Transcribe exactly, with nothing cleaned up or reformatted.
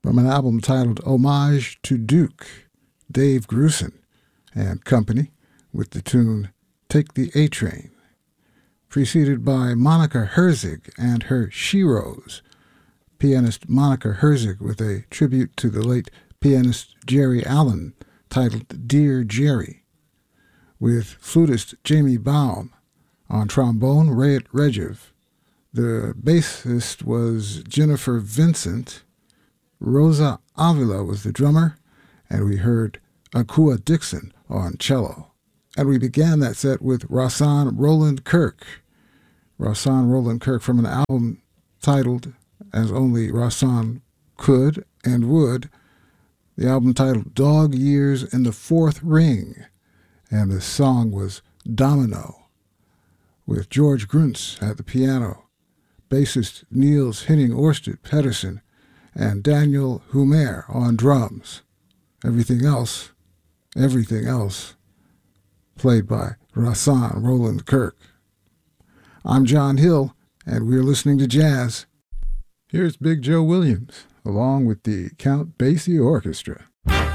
from an album titled Homage to Duke, Dave Grusin and Company, with the tune Take the A-Train, preceded by Monica Herzig and her Sheroes, pianist Monica Herzig with a tribute to the late pianist Jerry Allen titled Dear Jerry, with flutist Jamie Baum, on trombone Rayet Regev. The bassist was Jennifer Vincent. Rosa Avila was the drummer, and we heard Akua Dixon on cello. And we began that set with Rahsaan Roland Kirk. Rahsaan Roland Kirk from an album titled, as only Rahsaan could and would, the album titled Dog Years in the Fourth Ring. And the song was Domino, with George Gruntz at the piano, bassist Niels Henning Orsted Pedersen, and Daniel Humer on drums. Everything else, everything else, played by Rahsaan Roland Kirk. I'm John Hill, and we're listening to jazz. Here's Big Joe Williams, along with the Count Basie Orchestra.